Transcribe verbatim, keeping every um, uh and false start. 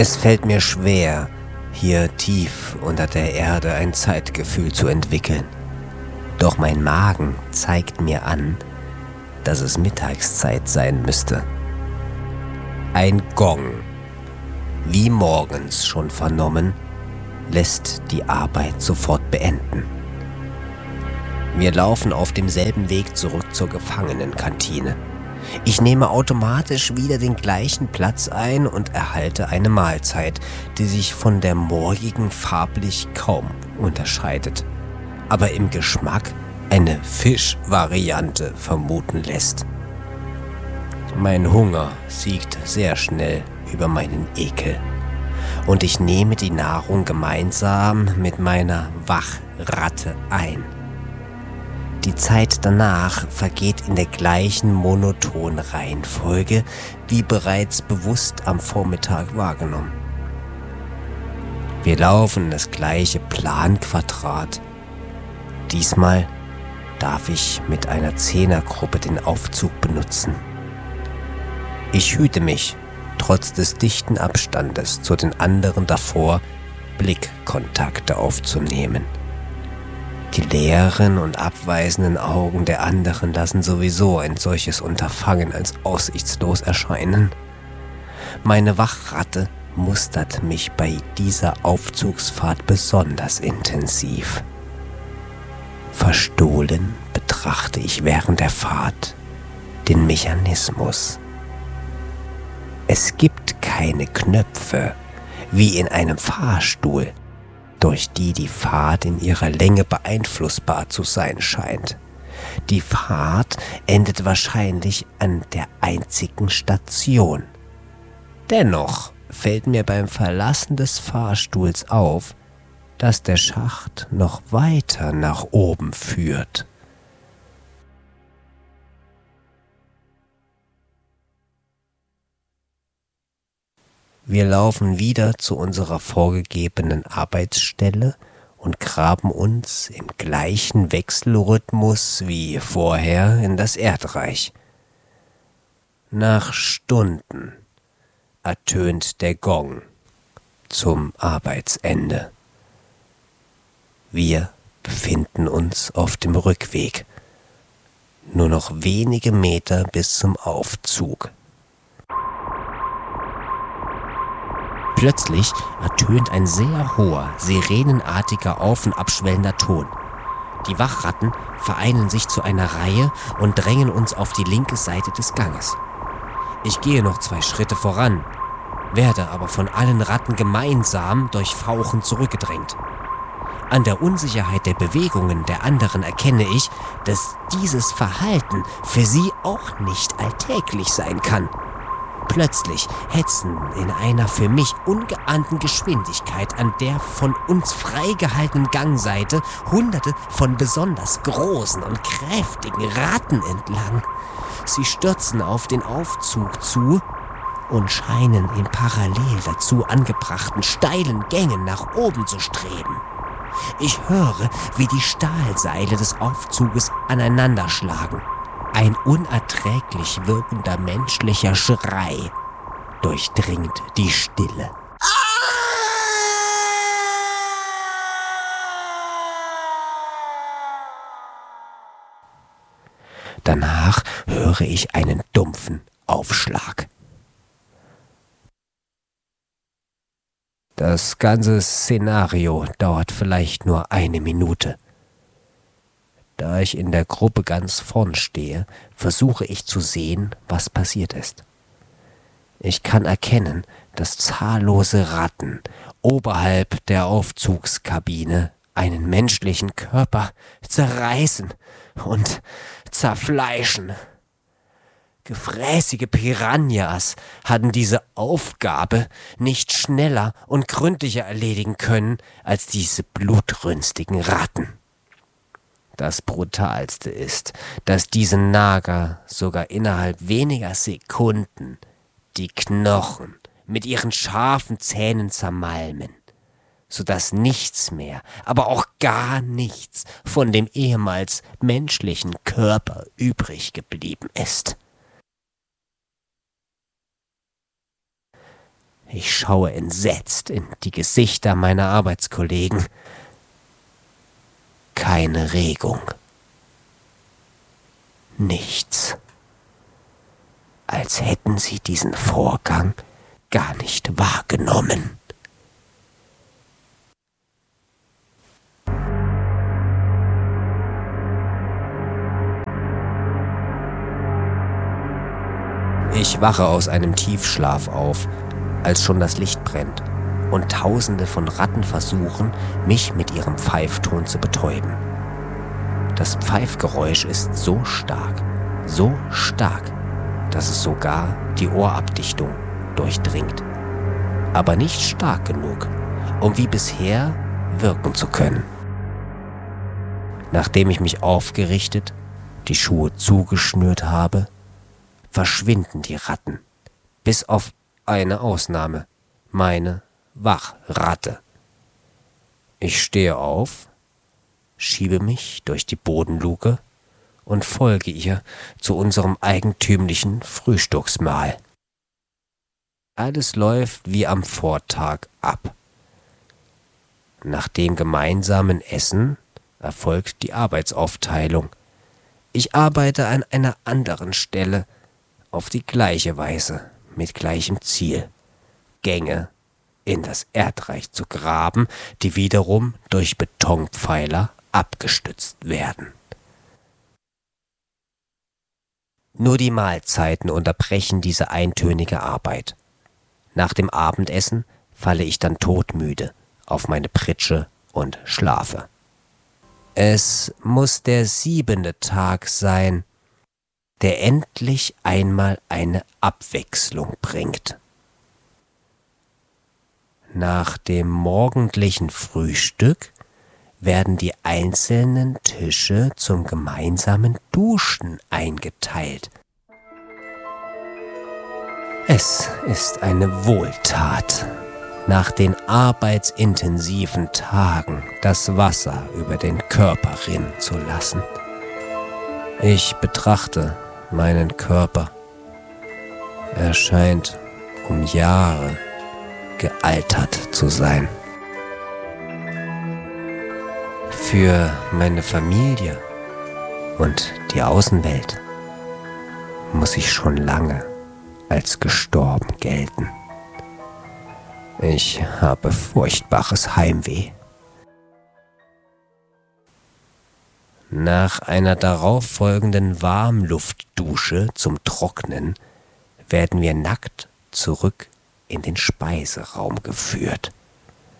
Es fällt mir schwer, hier tief unter der Erde ein Zeitgefühl zu entwickeln. Doch mein Magen zeigt mir an, dass es Mittagszeit sein müsste. Ein Gong, wie morgens schon vernommen, lässt die Arbeit sofort beenden. Wir laufen auf demselben Weg zurück zur Gefangenenkantine. Ich nehme automatisch wieder den gleichen Platz ein und erhalte eine Mahlzeit, die sich von der morgigen farblich kaum unterscheidet, aber im Geschmack eine Fischvariante vermuten lässt. Mein Hunger siegt sehr schnell über meinen Ekel und ich nehme die Nahrung gemeinsam mit meiner Wachratte ein. Die Zeit danach vergeht in der gleichen monotonen Reihenfolge wie bereits bewusst am Vormittag wahrgenommen. Wir laufen das gleiche Planquadrat. Diesmal darf ich mit einer Zehnergruppe den Aufzug benutzen. Ich hüte mich, trotz des dichten Abstandes zu den anderen davor, Blickkontakte aufzunehmen. Die leeren und abweisenden Augen der anderen lassen sowieso ein solches Unterfangen als aussichtslos erscheinen. Meine Wachratte mustert mich bei dieser Aufzugsfahrt besonders intensiv. Verstohlen betrachte ich während der Fahrt den Mechanismus. Es gibt keine Knöpfe, wie in einem Fahrstuhl, durch die die Fahrt in ihrer Länge beeinflussbar zu sein scheint. Die Fahrt endet wahrscheinlich an der einzigen Station. Dennoch fällt mir beim Verlassen des Fahrstuhls auf, dass der Schacht noch weiter nach oben führt. Wir laufen wieder zu unserer vorgegebenen Arbeitsstelle und graben uns im gleichen Wechselrhythmus wie vorher in das Erdreich. Nach Stunden ertönt der Gong zum Arbeitsende. Wir befinden uns auf dem Rückweg. Nur noch wenige Meter bis zum Aufzug. Plötzlich ertönt ein sehr hoher, sirenenartiger auf- und abschwellender Ton. Die Wachratten vereinen sich zu einer Reihe und drängen uns auf die linke Seite des Ganges. Ich gehe noch zwei Schritte voran, werde aber von allen Ratten gemeinsam durch Fauchen zurückgedrängt. An der Unsicherheit der Bewegungen der anderen erkenne ich, dass dieses Verhalten für sie auch nicht alltäglich sein kann. Plötzlich hetzen in einer für mich ungeahnten Geschwindigkeit an der von uns freigehaltenen Gangseite Hunderte von besonders großen und kräftigen Ratten entlang. Sie stürzen auf den Aufzug zu und scheinen in parallel dazu angebrachten steilen Gängen nach oben zu streben. Ich höre, wie die Stahlseile des Aufzuges aneinanderschlagen. Ein unerträglich wirkender menschlicher Schrei durchdringt die Stille. Danach höre ich einen dumpfen Aufschlag. Das ganze Szenario dauert vielleicht nur eine Minute. Da ich in der Gruppe ganz vorn stehe, versuche ich zu sehen, was passiert ist. Ich kann erkennen, dass zahllose Ratten oberhalb der Aufzugskabine einen menschlichen Körper zerreißen und zerfleischen. Gefräßige Piranhas hatten diese Aufgabe nicht schneller und gründlicher erledigen können als diese blutrünstigen Ratten. Das Brutalste ist, dass diese Nager sogar innerhalb weniger Sekunden die Knochen mit ihren scharfen Zähnen zermalmen, sodass nichts mehr, aber auch gar nichts von dem ehemals menschlichen Körper übrig geblieben ist. Ich schaue entsetzt in die Gesichter meiner Arbeitskollegen. Keine Regung. Nichts. Als hätten sie diesen Vorgang gar nicht wahrgenommen. Ich wache aus einem Tiefschlaf auf, als schon das Licht brennt und Tausende von Ratten versuchen, mich mit ihrem Pfeifton zu betäuben. Das Pfeifgeräusch ist so stark, so stark, dass es sogar die Ohrabdichtung durchdringt. Aber nicht stark genug, um wie bisher wirken zu können. Nachdem ich mich aufgerichtet, die Schuhe zugeschnürt habe, verschwinden die Ratten, bis auf eine Ausnahme, meine Wachratte. Ich stehe auf, schiebe mich durch die Bodenluke und folge ihr zu unserem eigentümlichen Frühstücksmahl. Alles läuft wie am Vortag ab. Nach dem gemeinsamen Essen erfolgt die Arbeitsaufteilung. Ich arbeite an einer anderen Stelle, auf die gleiche Weise, mit gleichem Ziel, Gänge in das Erdreich zu graben, die wiederum durch Betonpfeiler abgestützt werden. Nur die Mahlzeiten unterbrechen diese eintönige Arbeit. Nach dem Abendessen falle ich dann todmüde auf meine Pritsche und schlafe. Es muss der siebente Tag sein, der endlich einmal eine Abwechslung bringt. Nach dem morgendlichen Frühstück werden die einzelnen Tische zum gemeinsamen Duschen eingeteilt. Es ist eine Wohltat, nach den arbeitsintensiven Tagen das Wasser über den Körper rinnen zu lassen. Ich betrachte meinen Körper. Er scheint um Jahre gealtert zu sein. Für meine Familie und die Außenwelt muss ich schon lange als gestorben gelten. Ich habe furchtbares Heimweh. Nach einer darauffolgenden Warmluftdusche zum Trocknen werden wir nackt zurück in den Speiseraum geführt.